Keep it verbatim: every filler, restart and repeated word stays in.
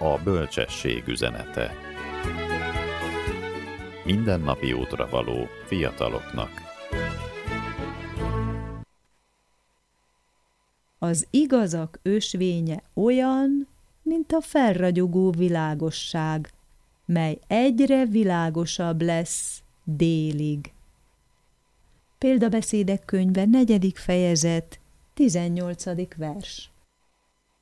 A bölcsesség üzenete. Mindennapi útra való fiataloknak. Az igazak ösvénye olyan, mint a felragyogó világosság, mely egyre világosabb lesz délig. Példabeszédek könyve, negyedik fejezet, tizennyolcadik vers.